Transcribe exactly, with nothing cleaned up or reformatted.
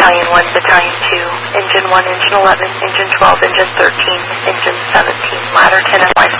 Battalion one, Battalion two, Engine one, Engine eleven, Engine twelve, Engine thirteen, Engine seventeen, Ladder ten, and Flight